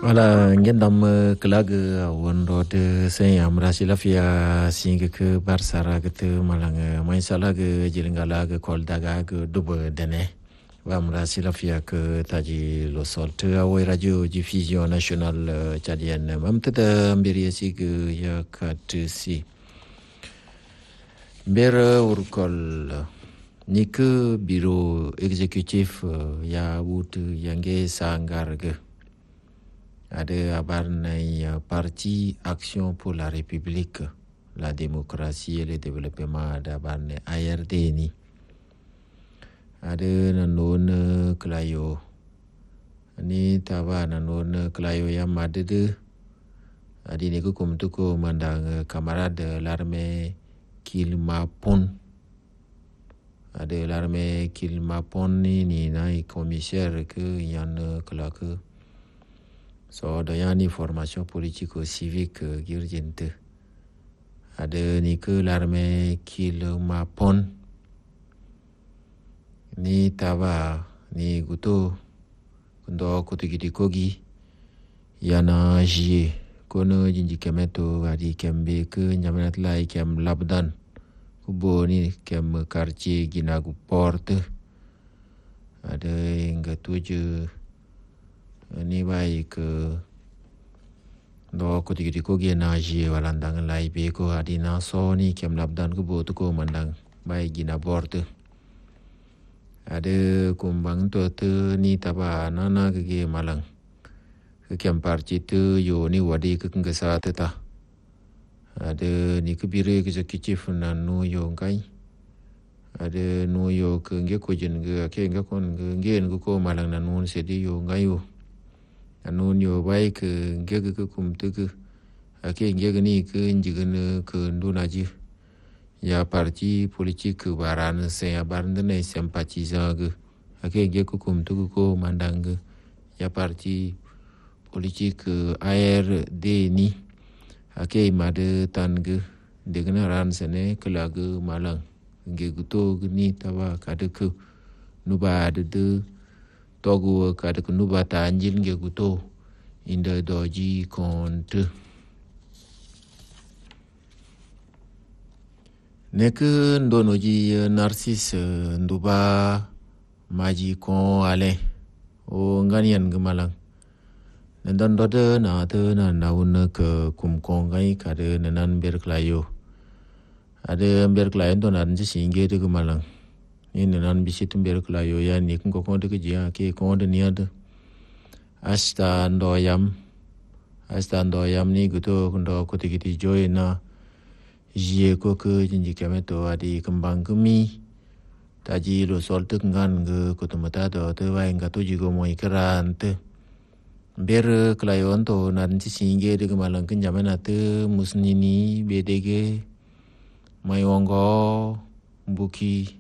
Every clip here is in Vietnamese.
Wala ngendam kelag wondo de sen amrasi lafia singa ke barsara ke malang main sala ke jilingala ke koldaga ke dubo dene wa amrasi lafia ke taji lo solte awe radio diffusion nationale tchadienne mamtata mbiri si ke ya katsi mbere urkol ni ke bureau exécutif ya wut yange sangarge ada kabar nai Parti Action pour la République, la démocratie et le développement ada kabar nai ARD ni. Ada nanon kelayo. Ni tawa nanon kelayo yang ada de. Adi ni kum tu ko mandang camarade l'armée Kilmapon. Ada l'armée Kilmapon ni nai commissaire ke yang kelak so doyani formation politico-civique girjente ada ni ke l'armée Kilmapon ni tawa ni guto kundo kutigidi kogi yana jie kono jinji kemeto adi kembe ke nyamanat lai kem labdan kubo ni kem quartier ginagu porte ada hingga 7 ni baik do ko tigi ko ge na ji walandang lai be ko adina so ni kem labdan ko botu ko mandang bai gina bord ade kumbang to te ni taba nana ge malang ke kem parti te yo ni wadi ke ngasa te ta ade ni ke bire ke executive na no yo ngai ade no yo ke nge ko jin ge ke nge kon nge ko malang na no se di yo ngai yo anun yo bai ke ngege ke kum tu ke ake ngege ni ke njigen ke ndunaji ya parti politik baran se ya barande ne sympathisant ge ake ngege kum tu ko mandang ya parti politik ARD ni ake made tan ge degna ran sene kelag malang ngege to ni tawa kade ke nuba de togu kada kunuba ta anjil nge guto inda doji konte nek ndonoji narcis nduba maji kon ale o nganian gemalang nandan dode na te na naun ke kum kon ngai kada nanan berklayo ada berklayo to nan ji singe de gemalang ini nan bisit berklayo ya ni ko konde ke dia ke konde ni ada asta ndoyam ni guto kondo ko tigiti joy na jie ko ke jinji kameto adi kembang kemi taji lo solte ngan ge ko tomata do te wa nga to jigo moi karante ber klayon to nan ci singe de malang ken jamana te musnini bedege mayongo buki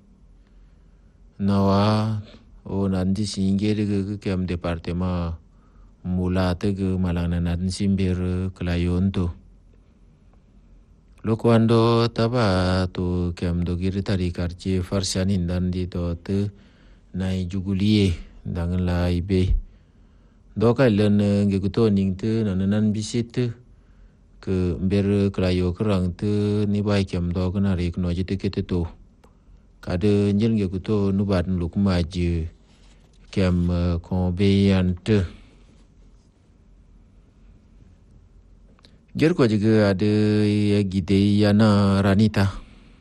nawa o nanti singgir ke kem departement mula te ke malana nanti simbir kelayon tu lo kuando taba tu kem do giri tari karci farsianin dan di to te nai jugulie dangan la ibe do kai len ngekuto ning te nanan bisit ke ber kelayo kerang te ni bai kem do kana rik no jite kete to kada njel nge kuto nubat luk maji kem konbeyante jer ko juga ada ya gide yana ranita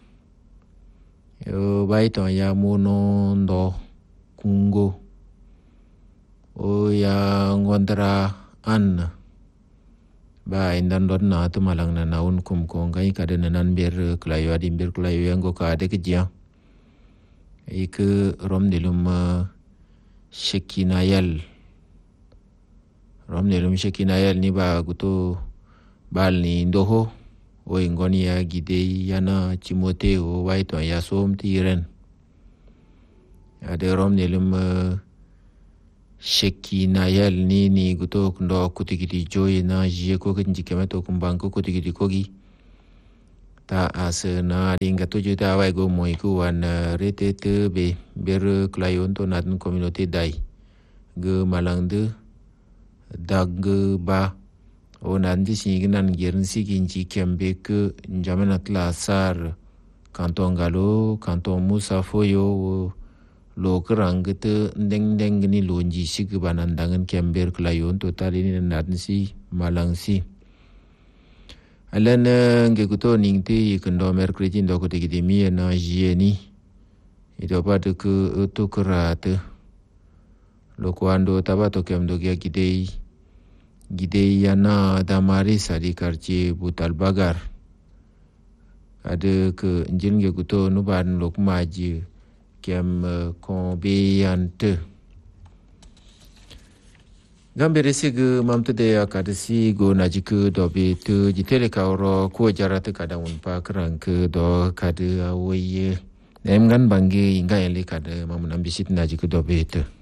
yo bai to ya mono ndo kungo o ya ngondra an ba indan don na to malang na naun kum ko ngai kada nanan ber klayo adim ber klayo yang go ka de kejia Ike rom delum shekinayal ni ba guto bal ni ndoho o ingoni ya gide yana Timoteo waito ya som tiren ade rom delum shekinayal ni guto ndo kutigidi joy na jie ko kenji kemeto kumbang ko kutigidi kogi ta asena ringa tuju ta wai go moi ku wan rete te be ber klayon to nat community dai ge malang de dag ba onan di singinan gerin sigin ji kembe ke njamana tla sar kanton galo kanton musa foyo lo kerangete ndeng ni lonji sig banandangan kember klayon total ini nansi malangsi alan ngekuto ningti kendo merkredi ndoko tegidemi na jieni ito patu ke to kerate lo kwando tabato kemdo gya gidei yana damari sadi quartier Butal Bagar ada ke njin ngekuto nuban lok maji kem konbeyante gambere sig mamte de akadesi go najik dobe te jitele kauro ko jarate kada unpa krang ke do kada awoye nemgan bange inga ele kada mamun ambisit najik dobe te